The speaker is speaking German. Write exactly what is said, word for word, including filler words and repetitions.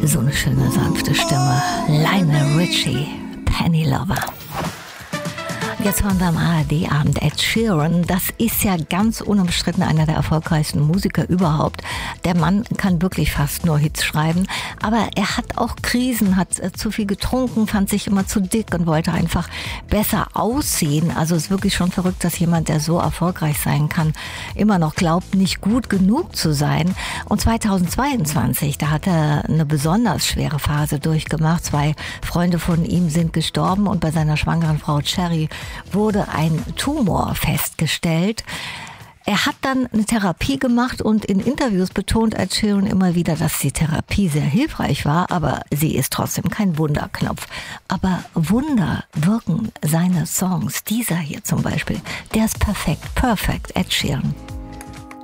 So eine schöne, sanfte Stimme. Lionel Richie, Penny Lover. Jetzt hören wir am A R D-Abend Ed Sheeran. Das ist ja ganz unumstritten einer der erfolgreichsten Musiker überhaupt. Der Mann kann wirklich fast nur Hits schreiben. Aber er hat auch Krisen, hat zu viel getrunken, fand sich immer zu dick und wollte einfach besser aussehen. Also es ist wirklich schon verrückt, dass jemand, der so erfolgreich sein kann, immer noch glaubt, nicht gut genug zu sein. Und zweitausendzweiundzwanzig, da hat er eine besonders schwere Phase durchgemacht. Zwei Freunde von ihm sind gestorben und bei seiner schwangeren Frau Cherry wurde ein Tumor festgestellt. Er hat dann eine Therapie gemacht und in Interviews betont Ed Sheeran immer wieder, dass die Therapie sehr hilfreich war, aber sie ist trotzdem kein Wunderknopf. Aber Wunder wirken seine Songs. Dieser hier zum Beispiel, der ist perfekt, perfekt, Ed Sheeran.